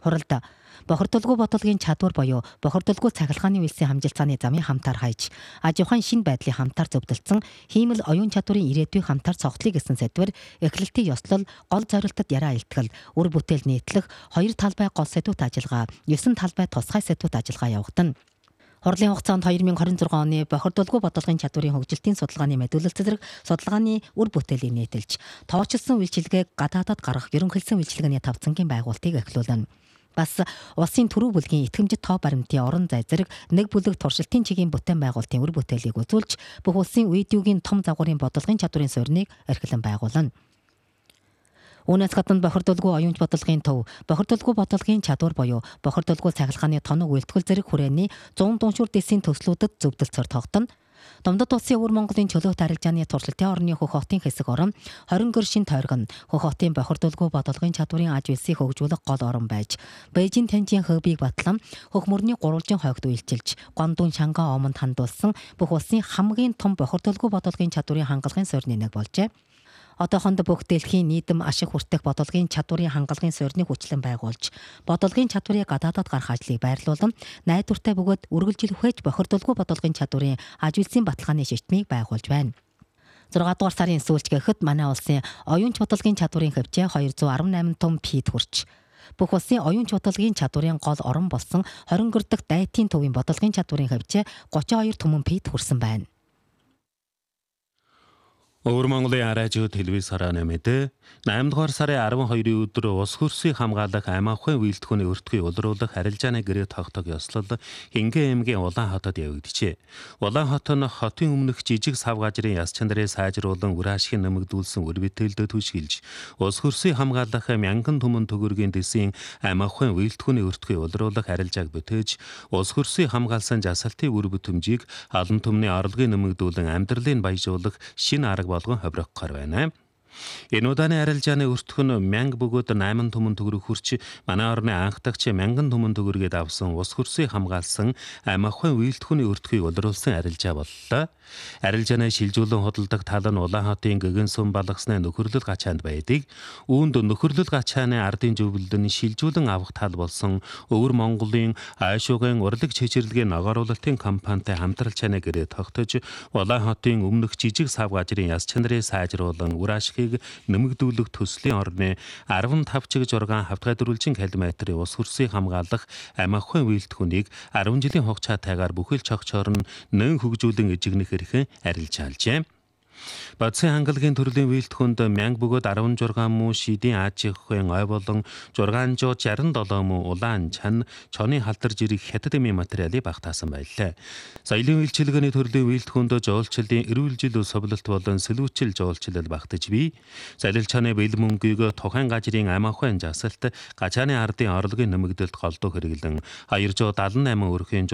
Хуралд бохирдолгүй бодлогын чадвар буюу бохирдолгүй цахилгааны үйлсийн хамжилтгааны замын хамтаар хайж, аж ахуйн шинэ байдлын хамтаар зөвдөлдсөн хиймэл оюун чадварын ирээдүйн хамтаар цогтлыг гэсэн сэдвэр эхлэлтийн ёслол, гол зорилтод яраа илтгэл, үр бүтээл нийтлэх, 2 талбай гол сэдвүүд ажиллагаа, 9 талбай тусгай сэдвүүд ажиллагаа явагдана. Хурлын хугацаанд 2026 оны бохирдолгүй бодлогын чадварын хөгжилтийн судалгааны мэдүүлэл зэрэг судалгааны үр бүтээлийн нийтэлж, тооцолсон үйлчилгээг гадаадад гаргах ерөнхийлсөн үйлчилгээний тавцангийн байгуултыг эхлүүлнэ. Бас улсын төрөв бүлгийн итгэмжит тоо баримтын орон зай зэрэг нэг бүлэг туршилтын чигийн бүтээн байгуулалтын үр бүтээлийг үзүүлж, бүх улсын үйдүүгийн том загварын бодлогын чадварын сууриныг эрхлэн байгуулна. Үүнээс гадна бохирдолгүй оюунч бодлогын төв, бохирдолгүй бодлогын чадвар буюу бохирдолгүй цахилгааны тоног үйлдвэрлэл зэрэг хүрээний 100 дуншуур дэсийн төслүүдэд зөвдөлцөөр тогтно. Домдод улсын өвөр Монголын чөлөөт арилжааны туршилтын орны Хөх хотын хэсэг орон 20 гэршин тойрог нь Хөх хотын бохирдолгүй бодлогын чадварын аж үйлсийг хөгжүүлэх гол орон байж, Бээжин Танжийн хөвбийг батлан Хөх мөрний гурвалжин хойгт үйлчилж, Гуандун Шанга омонд хандуулсан бүх улсын хамгийн том бохирдолгүй бодлогын чадварын хангалтын суурины нэг болжээ. Одоохонд бүх дэлхийн нийтэм ашиг хүртэх бодлогын чадварын хангалтын сууриныг хүчлэн байгуулж, бодлогын чадварыг гадаадад гарах ажлыг байрлуулан, найдвартай бөгөөд үргэлжилүүлж бохирдолгүй бодлогын чадварын аж үйлсийн баталгааны шийтмийг байгуулж байна. 6 дугаар сарын сүүлч гэхэд манай улсын оюунч бодлогын чадварын хэмжээ 218 том фит хүрч, бүх улсын оюунч бодлогын чадварын гол орон болсон 20 гэрдэх дайтын төвийн бодлогын чадварын хэмжээ 32 түмэн фит хүрсэн байна. Өвөр Монголын радио телевиз харааны мэдээ 8 дугаар сарын 12-ийн өдөр улс хөрсийг хамгаалах ам ахуйн үйлдвэрийн өртгийг улруулах арилжааны гэрээ тогтоох ёслол Хингэн аймгийн Улаанхотод явагдажээ. Улаанхот нь хотын өмнөх жижиг сав газрын яс чанарыг сайжруулан үр ашиг нэмэгдүүлсэн үр бүтээлд түшгэлж, улс хөрсийг хамгаалах мянган түмэн төгөргийн дэсийн ам ахуйн үйлдвэрийн өртгийг улруулах арилжааг бүтээж, улс хөрсийг хамгаалсан жасалтын үр бүтэмжийг алан түмний орлогыг нэмэгдүүлэн амьдралыг баяжуулах шинэ арга болгон ховрохгоор байна. Энэ удааны арилжааны өртгөн мянга бөгөөд 8 түмэн төгрөг хүрч манай орны анх дагч мянган түмэн төгрөгийг авсан ус хөрсийг хамгаалсан ам ахуйн үйлдвэрийн өртгийг улруулсан арилжаа боллоо. Арилжааны шилжүүлэн худалдаг тал нь Улаанхотын гэгэн сум балгасны нөхөрлөл гачаанд байдаг. Үүнд нөхөрлөл гачааны ардын зөвлөлд нь шилжүүлэн авах тал болсон Өвөр Монголын Айшуугын урлаг чичирлэгийн ногооруулалтын компанитай хамтралчааны гэрээ тогтож, Улаанхотын өмнөх жижиг сав газрын яс чанарыг сайжруулан үр ашгийг нэмэгдүүлэх төслийн орны 15 чиг 6 хавтгай дөрвөлжин километрийн ус хөрсийг хамгаалах ам ахуйн үйлдвэрийг 10 жилийн хугацаатайгаар бүхэл чогчоор нь нэн хөгжүүлэн эжигнэх эрхэн арилжаалжээ. Бадсын хангалагын төрлийн үйлдвэрэнд мянга бөгөөд 16 муу шидийн аж ахуйн ой болон 667 муу улаан чан чоны халдар жирэх хятад эмийн материалыг багтаасан байлаа. Соёлын үйлчилгээний төрлийн үйлдвэрэнд жуулчлалын эрүүл жил совлолт болон сэлүүчил жуулчлал багтаж бий. Солил чаны бэл мөнгийг тухайн газрын ам ахуйн жасалт, гачааны ардын орлогын нэмэгдэлд голдуу хэрэглэн 278 өрхийн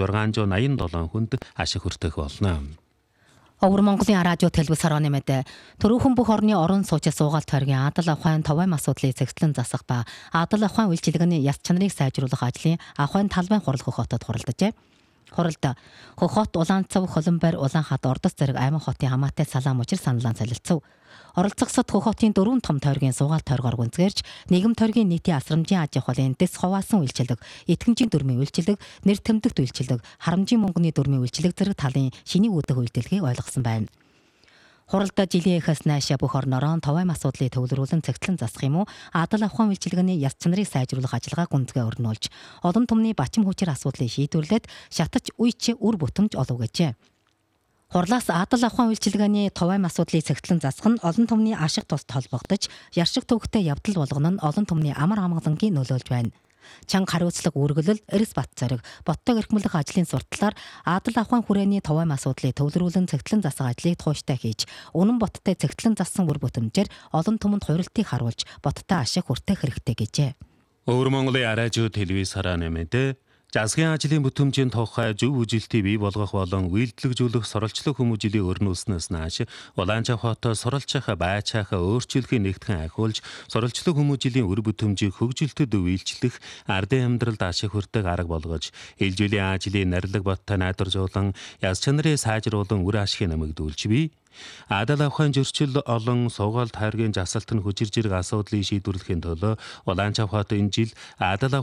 687 хүнд ашиг хүртэх болно. Өвөр Монголын радио телевиз харааны мэдээ төрөөхөн бүх орны орон сууцын суугаалт тойргийн адал ахуйн товаам асуудлыг цэгцлэн засах ба адал ахуйн үйлчилгээний яс чанарыг сайжруулах ажлын ахуйн талбайн хурал Хөх хотод хуралджээ. Хуралд Хөх хот, Улаанцав, Холонбайр, Улаанхад, Ордос зэрэг аймаг хотын хамаатай салаам учир саналан солилцов. Оролцогсод Хөх хотын 4 том тойргийн суугаалт тойргоор гүнзгээрч нийгэм тойргийн нийтийн асрамжийн аж ахуйн дэс хуваасан үйлчилэг, итгэмжийн дүрмийн үйлчилэг, нэр тэмдэгт үйлчилэг, харамжийн мөнгөний дүрмийн үйлчилэг зэрэг талын шинийг үүдэх үйлдэлгийг ойлгосон байна. Хуралдаа жилийн эхээс наашаа бүх орнороо товаам асуудлыг төвлөрүүлэн цэгцлэн засах юм уу, адал ахуйн үйлчилгээний яс чанарыг сайжруулах ажиллагаа гүнзгий өрнүүлж, олон түмний бачим хүчээр асуудлыг шийдвэрлээд шатаж үйч үр бүтэмж олов гэжээ. Хурлаас адал ахуйн үйлчилгээний товаам асуудлыг цэгцлэн засах нь олон түмний ашиг тусад холбогдож, яршиг төвөгтэй явдал болгоно нь олон түмний амар амгалангийн нөлөөлж байна. Чанга хариуцлага үргэлэл, эрс бат зориг, боттойг эрхмэлэх ажлын сурталаар адал ахуйн хүрээний товаам асуудлыг төвлөрүүлэн цэгцлэн засах ажлыг тууштай хийж, үнэн боттой цэгцлэн зассан үр бүтэмжээр олон түмэнд хуурилтыг харуулж, боттой ашиг хүртэх хэрэгтэй гэжээ. Өвөр Монголын радио телевиз харааны мэдээ засгийн ажлын бүтэмжийн тухай зөв үжилтийг бий болгох болон үйлдэлжүүлэх сурвалжлах хүмүүжлийн өрнүүлснээс нааш Улаанчав хотод сурвалжих байцаах өөрчлөлтийг нэгтгэн ахиулж сурвалжлах хүмүүжлийн үр бүтэмжийг хөгжилтөд үйлчлэх ардын амьдралд ашиг хүртэх арга болгож ил жилийн ажлын нарилга баттай найдваржуулан яс чанарыг сайжруулан үр ашиг нэмэгдүүлж бий. Адал ахуйн зөрчил олон суугаалт хайргийн жасалт нь хүчирж ирэх асуудлыг шийдвэрлэхийн төлөө Улаанчав хот энэ жил адал